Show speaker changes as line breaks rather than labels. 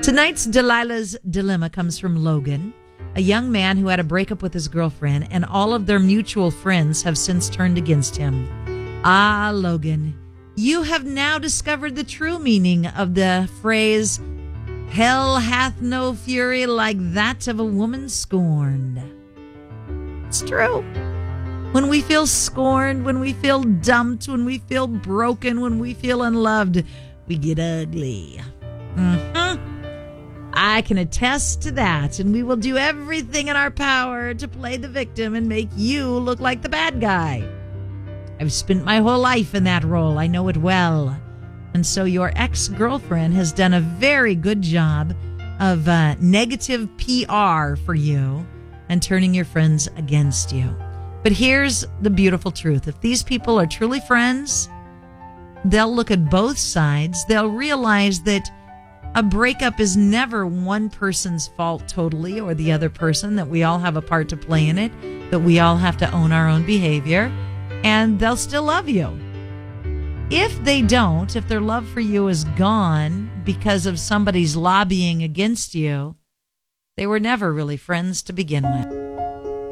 Tonight's Delilah's Dilemma comes from Logan, a young man who had a breakup with his girlfriend, and all of their mutual friends have since turned against him. Ah, Logan, you have now discovered the true meaning of the phrase, hell hath no fury like that of a woman scorned. It's true. When we feel scorned, when we feel dumped, when we feel broken, when we feel unloved, we get ugly. I can attest to that, and we will do everything in our power to play the victim and make you look like the bad guy. I've spent my whole life in that role. I know it well. And so your ex-girlfriend has done a very good job of negative PR for you and turning your friends against you. But here's the beautiful truth. If these people are truly friends, they'll look at both sides. They'll realize that a breakup is never one person's fault totally, or the other person, that we all have a part to play in it, that we all have to own our own behavior, and they'll still love you. If they don't, if their love for you is gone because of somebody's lobbying against you, they were never really friends to begin with.